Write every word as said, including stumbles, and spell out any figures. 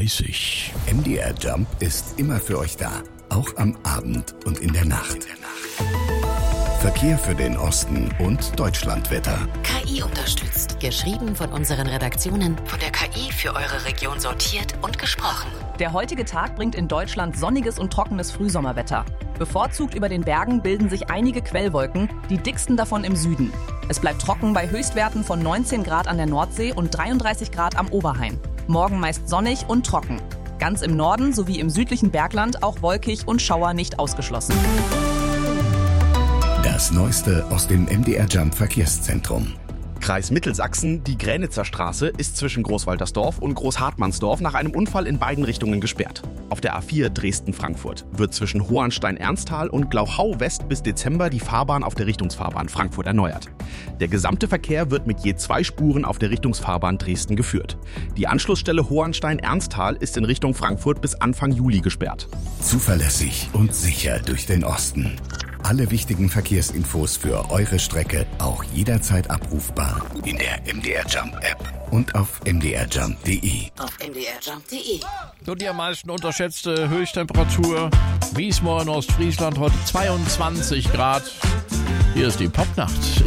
dreißig. M D R Jump ist immer für euch da, auch am Abend und in der Nacht. Verkehr für den Osten und Deutschlandwetter. K I unterstützt. Geschrieben von unseren Redaktionen, von der K I für eure Region sortiert und gesprochen. Der heutige Tag bringt in Deutschland sonniges und trockenes Frühsommerwetter. Bevorzugt über den Bergen bilden sich einige Quellwolken, die dicksten davon im Süden. Es bleibt trocken bei Höchstwerten von neunzehn Grad an der Nordsee und dreiunddreißig Grad am Oberrhein. Morgen meist sonnig und trocken. Ganz im Norden sowie im südlichen Bergland auch wolkig und Schauer nicht ausgeschlossen. Das Neueste aus dem M D R Jump Verkehrszentrum. Kreis Mittelsachsen, die Gränitzer Straße ist zwischen Großwaltersdorf und Großhartmannsdorf nach einem Unfall in beiden Richtungen gesperrt. Auf der A vier Dresden-Frankfurt wird zwischen Hohenstein-Ernsthal und Glauchau West bis Dezember die Fahrbahn auf der Richtungsfahrbahn Frankfurt erneuert. Der gesamte Verkehr wird mit je zwei Spuren auf der Richtungsfahrbahn Dresden geführt. Die Anschlussstelle Hohenstein-Ernsthal ist in Richtung Frankfurt bis Anfang Juli gesperrt. Zuverlässig und sicher durch den Osten. Alle wichtigen Verkehrsinfos für eure Strecke auch jederzeit abrufbar in der M D R Jump App und auf m d r jump punkt d e. Auf m d r jump punkt d e. Nur die am meisten unterschätzte Höchsttemperatur. Wiesmoor in Ostfriesland heute zweiundzwanzig Grad. Hier ist die Popnacht.